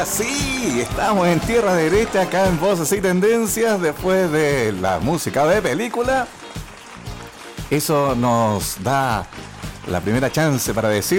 sí, estamos en tierra derecha acá en Voces y Tendencias después de la música de película. Eso nos da la primera chance para decir: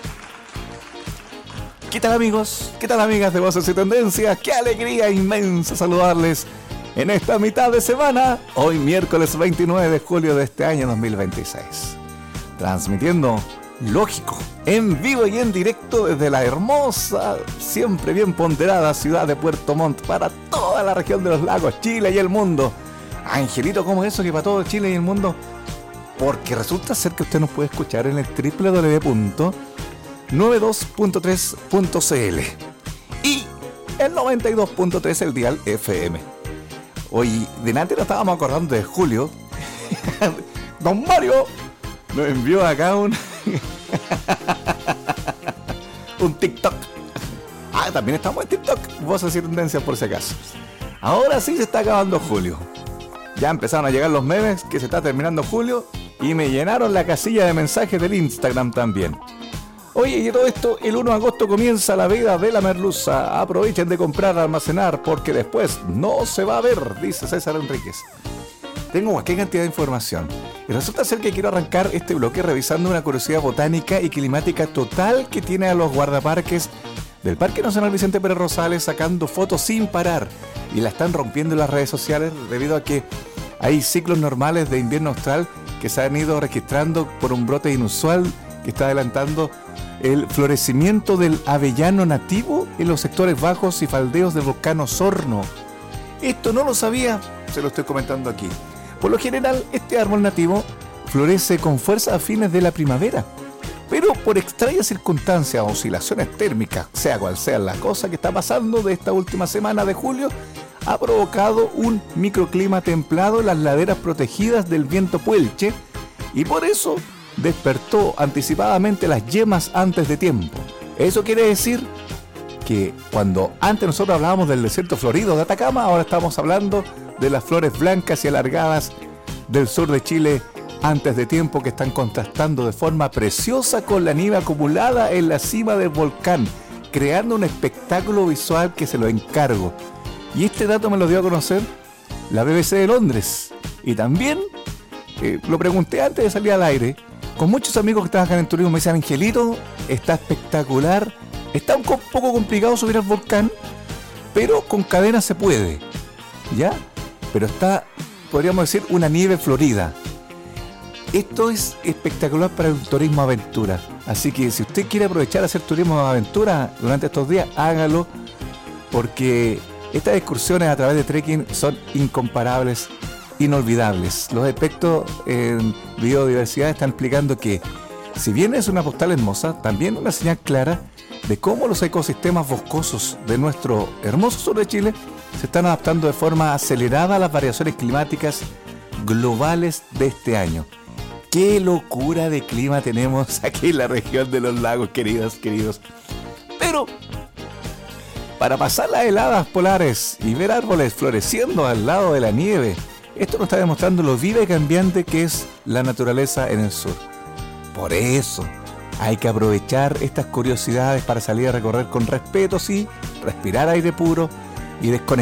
¿qué tal, amigos? ¿Qué tal, amigas de Voces y Tendencias? ¡Qué alegría inmensa saludarles en esta mitad de semana! Hoy miércoles 29 de julio de este año 2026. Transmitiendo, lógico, en vivo y en directo desde la hermosa, siempre bien ponderada ciudad de Puerto Montt para toda la región de los lagos, Chile y el mundo. Angelito, ¿cómo es eso que para todo Chile y el mundo? Porque resulta ser que usted nos puede escuchar en el www.92.3.cl y el 92.3 el dial FM. Hoy, delante nos estábamos acordando de Julio. Don Mario nos envió acá un TikTok. También estamos en TikTok. Voces y Tendencias, por si acaso. Ahora sí se está acabando julio. Ya empezaron a llegar los memes que se está terminando julio y me llenaron la casilla de mensajes del Instagram también. Oye, y todo esto, el 1 de agosto comienza la veda de la merluza. Aprovechen de comprar, almacenar, porque después no se va a ver, dice César Enríquez. Tengo cualquier cantidad de información. Y resulta ser que quiero arrancar este bloque revisando una curiosidad botánica y climática total que tiene a los guardaparques del Parque Nacional Vicente Pérez Rosales sacando fotos sin parar. Y la están rompiendo en las redes sociales debido a que hay ciclos normales de invierno austral que se han ido registrando por un brote inusual que está adelantando el florecimiento del avellano nativo en los sectores bajos y faldeos del volcán Osorno. Esto no lo sabía, se lo estoy comentando aquí. Por lo general, este árbol nativo florece con fuerza a fines de la primavera, pero por extrañas circunstancias, oscilaciones térmicas, sea cual sea la cosa que está pasando de esta última semana de julio, ha provocado un microclima templado en las laderas protegidas del viento puelche y por eso despertó anticipadamente las yemas antes de tiempo. Eso quiere decir que cuando antes nosotros hablábamos del desierto florido de Atacama, ahora estamos hablando de las flores blancas y alargadas del sur de Chile antes de tiempo, que están contrastando de forma preciosa con la nieve acumulada en la cima del volcán, creando un espectáculo visual que se lo encargo. Y este dato me lo dio a conocer la BBC de Londres. Y también lo pregunté antes de salir al aire con muchos amigos que trabajan en turismo. Me dicen: Angelito, está espectacular, está un poco complicado subir al volcán, pero con cadena se puede, ¿ya? Pero está, podríamos decir, una nieve florida. Esto es espectacular para el turismo aventura. Así que si usted quiere aprovechar a hacer turismo de aventura durante estos días, hágalo, porque estas excursiones a través de trekking son incomparables, inolvidables. Los expertos en biodiversidad están explicando que, si bien es una postal hermosa, también una señal clara de cómo los ecosistemas boscosos de nuestro hermoso sur de Chile se están adaptando de forma acelerada a las variaciones climáticas globales de este año. ¡Qué locura de clima tenemos aquí en la región de los lagos, queridos! Pero para pasar las heladas polares y ver árboles floreciendo al lado de la nieve, esto nos está demostrando lo viva y cambiante que es la naturaleza en el sur. Por eso hay que aprovechar estas curiosidades para salir a recorrer con respeto, sí, respirar aire puro y desconectar